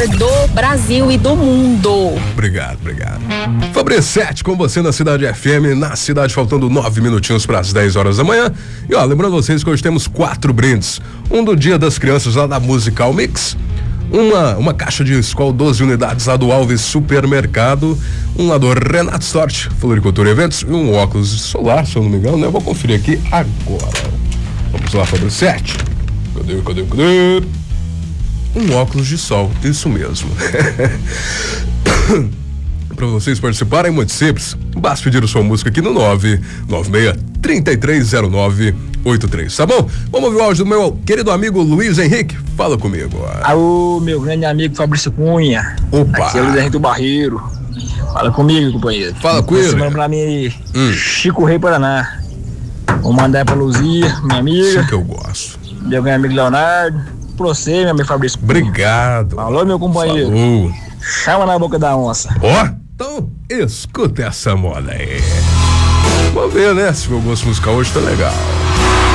do Brasil e do mundo. Obrigado. Fabrício 7 com você na Cidade FM, na cidade faltando 9 minutinhos para as 10 horas da manhã. E lembrando vocês que hoje temos 4 brindes. Um do Dia das Crianças lá da Musical Mix. Uma caixa de Skol 12 unidades lá do Alves Supermercado, um lá do Renato Stort, Floricultura e Eventos, e um óculos solar, se eu não me engano, né? Eu vou conferir aqui agora. Vamos lá, Fabrício 7. Cadê? Um óculos de sol, isso mesmo. Para vocês participarem, muito simples, basta pedir a sua música aqui no 996-3309-83, tá bom? Vamos ouvir o áudio do meu querido amigo Luiz Henrique, fala comigo. Alô, meu grande amigo Fabrício Cunha. Opa! Aqui é o Luiz Henrique do Barreiro. Fala comigo, companheiro. Fala com ele. Manda pra mim aí, Chico Rei Paraná. Vou mandar pra Luzia, minha amiga. Isso que eu gosto. Meu grande amigo Leonardo. Pra você, meu amigo Fabrício Cunha. Obrigado. Falou, meu companheiro. Falou. Chama na boca da onça. Então, escuta essa moda aí. Vamos ver, né? Se o meu gosto musical hoje tá legal.